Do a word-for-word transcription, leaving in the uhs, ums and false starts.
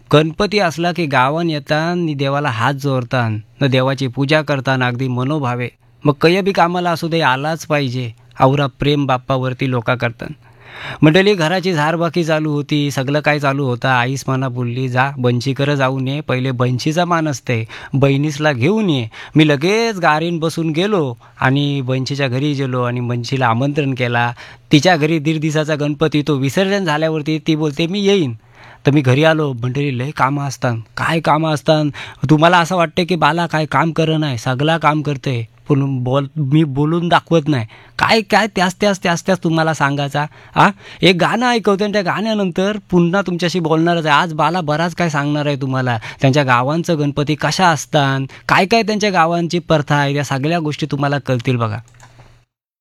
गणपती असला की गावान येतात आणि देवाला हात जोडतात न देवाची पूजा करतात अगदी मनोभावे. मग कय बी कामाला असू दे आलाच पाहिजे. औरा प्रेम बाप्पावरती लोका करतात. मंडळी घराची झारबाकी चालू होती, सगळं काय चालू होतं. आईस मला बोलली, जा बंशीकडे जाऊन ये, पहिले बंशीचा मान असते, बहिणीसला घेऊन ये. मी लगेच गाडीन बसून गेलो आणि बंशीच्या घरी गेलो आणि बंशीला आमंत्रण केला. तिच्या घरी दीड दिवसाचा गणपती, तो विसर्जन झाल्यावरती ती बोलते मी येईन. तर मी घरी आलो. मंडळी लय कामं असतात, काय कामं असतात. तुम्हाला असं वाटतं की बाला काय काम करत नाही, सगळा काम करते पण बोल मी बोलून दाखवत नाही. काय काय त्याच त्याच त्याच त्याच तुम्हाला सांगायचा. हा एक गाणं ऐकवते आणि त्या गाण्यानंतर पुन्हा तुमच्याशी बोलणारच आहे. आज बाला बराच काय सांगणार आहे तुम्हाला. त्यांच्या गावांचं गणपती कशा असतात, काय काय त्यांच्या गावांची प्रथा आहे, त्या सगळ्या गोष्टी तुम्हाला कळतील बघा.